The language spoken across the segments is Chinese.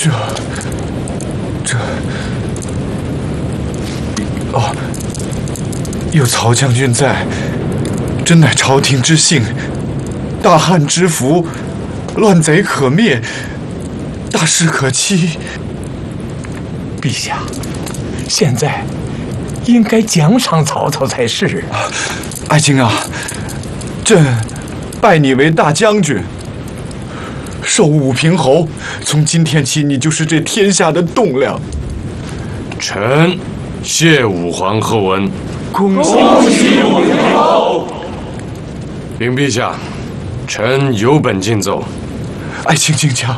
有曹将军在，真乃朝廷之幸，大汉之福，乱贼可灭，大事可期。 陛下，现在应该奖赏曹操才是啊！ 爱卿啊，朕拜你为大将军，授武平侯，从今天起，你就是这天下的栋梁。 臣谢武皇后恩。 恭喜武平侯！ 禀陛下，臣有本进奏。 爱卿请讲。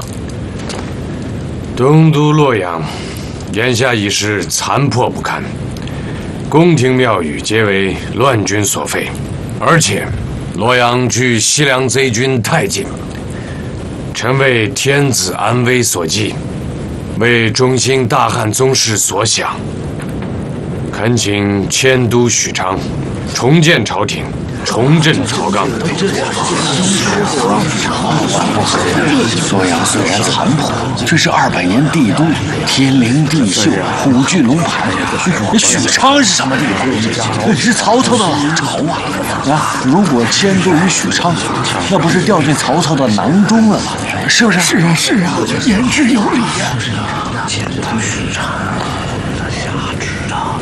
东都洛阳，眼下已是残破不堪，宫廷庙宇皆为乱军所废，而且洛阳距西凉贼军太近。臣为天子安危所寄，为中兴大汉宗室所想，恳请迁都许昌，重建朝廷，重振朝纲。 洛阳虽然残破，却是200年帝都，天灵地秀，虎踞龙盘。许昌是什么地方？是曹操的老巢啊！如果迁都于许昌，那不是掉进曹操的囊中了吗？是不是？ 是啊，言之有理呀。 迁都许昌。